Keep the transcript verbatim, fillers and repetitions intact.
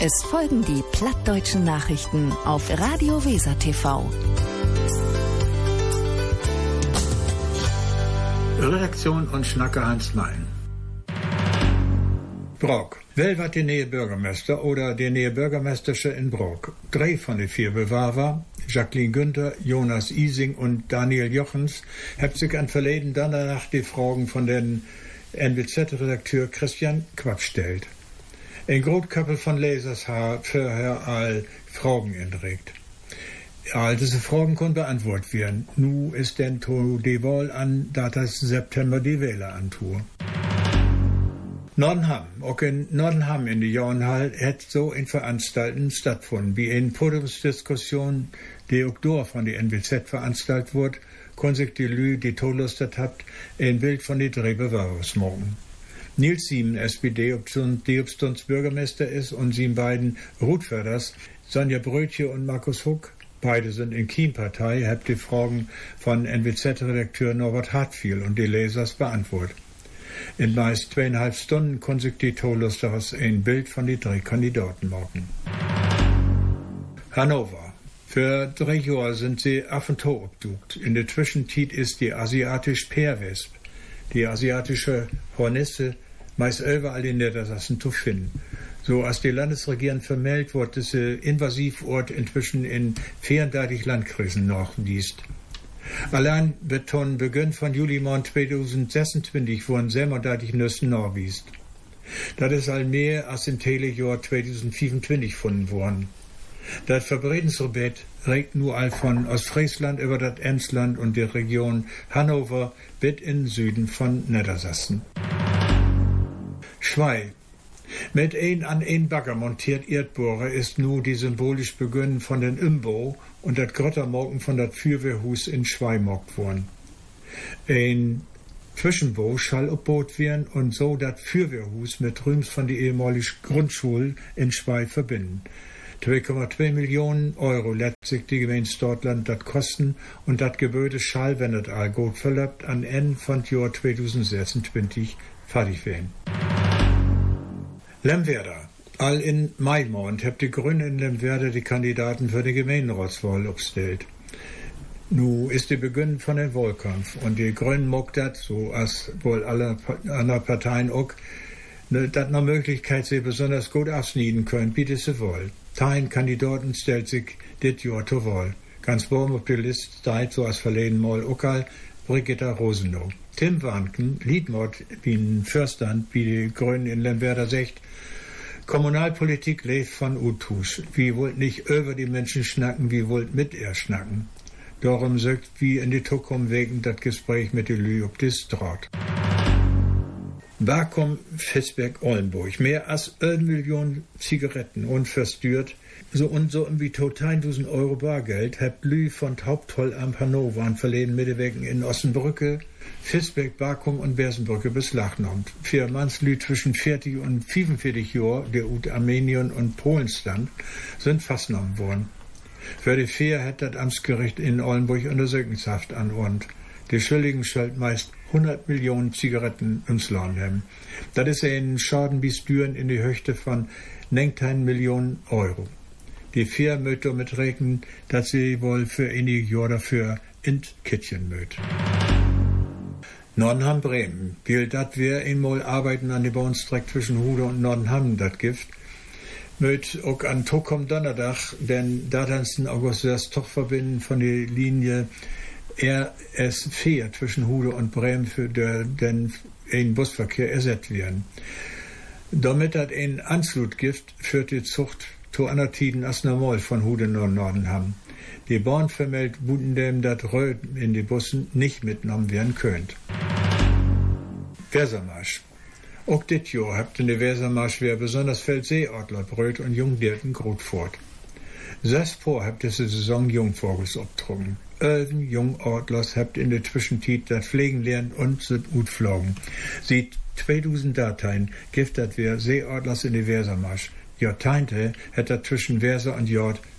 Es folgen die plattdeutschen Nachrichten auf Radio Weser T V. Redaktion und Schnacker Hans Mein. Brok. Wel wat die neue Bürgermeister oder die neue Bürgermeistersche in Brok. Drei von den vier Bewerber, Jacqueline Günther, Jonas Ising und Daniel Jochens, habt sich an verleden danach die Fragen von den N W Z-Redakteur Christian Quapp stellt. Ein Grotköppel von Lesers hat vorher all Fragen entregt. All diese Fragen konnten beantwortet werden. Nu ist denn to die Wahl an, da das September die Wähler antue. Nordenham, auch in Nordenham in die Jornhall hat so in Veranstalten stattgefunden, wie in Podiumsdiskussion, die auch dort von die N W Z veranstaltet wurde, können sich die Lü, die Todlustet habt, ein Bild von die drei Bewerbers morgen. Nils Siemen, S P D, die Obstunds Bürgermeister ist, und sieben beiden Rutförders, Sonja Brötje und Markus Huck, beide sind in Kiem-Partei, habt die Fragen von N W Z-Redakteur Norbert Hartfiel und die Lesers beantwortet. In meist zweieinhalb Stunden konnten sich die Tolusters ein Bild von den drei Kandidaten machen. Hannover. Für drei Jahre sind sie auf und to obdukt. In der Zwischenzeit ist die asiatische Peerwesp, die asiatische Hornisse, meist überall in Niedersachsen zu finden. So als die Landesregierung vermeldet wird, dass der Invasivort inzwischen in vierunddreißig Landkreisen nachwiest. Allein wird von Beginn von Juli zweitausendsechsundzwanzig wurden siebenunddreißig Nüssen nachgewiesen. Das ist all mehr als im Telejahr zweitausendfünfundzwanzig gefunden worden. Das Verbreitungsgebiet reicht nur all von Ostfriesland über das Emsland und die Region Hannover bis in Süden von Niedersachsen. Schwei. Mit ein an ein Bagger montiert Erdbohrer ist nu die symbolisch Beginn von den Imbo und das Grottermorgen von dat Fürwehrhus in Schwei mockt worden. Ein Zwischenbau schall obboot werden und so dat Fürwehrhus mit Rüms von die ehemalige Grundschule in Schwei verbinden. zwei Komma zwei Millionen Euro lässt sich die Gemeinde Stortland dat kosten und dat Gebäude schall, wenn das all gut verlebt, an Ende von Jahr zweitausendsechsundzwanzig fertig werden. Lemwerder. All in Maimond habt die Grünen in Lemwerder die Kandidaten für die Gemeinderatswahl aufgestellt. Nu ist der Beginn von dem Wahlkampf und die Grünen mockt dat, so als wohl alle anderen Parteien auch, ne, dat noch Möglichkeit sie besonders gut abschneiden können, bietet sie wohl. Tein Kandidaten stellt sich dit Jahr zur Wahl. Ganz oben auf der Liste steht, so als verleden Mal auch, Brigitta Rosenow. Tim Warnken, Liedmord, wie ein Fürstand, wie die Grünen in Lemwerder sagt, Kommunalpolitik lebt von Utus. Wir wollt nicht über die Menschen schnacken, wir wollt mit ihr schnacken. Darum sagt wie in die Zukunft wegen das Gespräch mit der Lü ob das Draht. Bakum, Fisberg-Ollenburg. Mehr als eine Million Zigaretten unverstört. So und so wie total tausend Euro Bargeld hat Lü von Haupttoll am Hannover an verleden Mittewegen in Ossenbrücke, Fisberg, Bakum und Bersenbrücke beschlagnahmt. Vier Mannslü zwischen vierzig und fünfundvierzig Jahren, der ut Armenien und Polen stand, sind festgenommen worden. Für die vier hat das Amtsgericht in Ollenburg Untersuchungshaft anordnet. Die Schuldigen stellt meist hundert Millionen Zigaretten ins Land haben. Das ist ein Schaden bis Düren in die Höchste von neunzehn Millionen Euro. Die vier möchte damit rechnen, dass sie wohl für einige Jahre dafür in Kittchen möcht. Nordenham Bremen. Will dat wir einmal arbeiten an die Bauernstrecke zwischen Hude und Nordenham, dat Gift. Möcht auch an Tokom Donnerdag, denn da dann den August das doch verbinden von der Linie R S vier zwischen Hude und Bremen für den einen Busverkehr ersetzt werden. Damit hat ein Anschlussgift für die Zucht zu einer Tiden als normal von Hude nach Nordenham. Die Bahn vermeldet Budendem, dass Röd in die Bussen nicht mitgenommen werden könnt. Wesermarsch. Auch dit Jahr habt in der Wesermarsch wer besonders viel Seeadler, Bröt und Jungdirten Grotfort. Sechs vor habt diese Saison Jungvogels obtrunken. Elfen Jungadlers habt in der Zwischenzeit das Pflegen lernen und sind gut flogen. Sieht zweitausend Dateien gibt das wer Seeadlers in der Wesermarsch. Jahrzehnte hat er zwischen Weser und Jord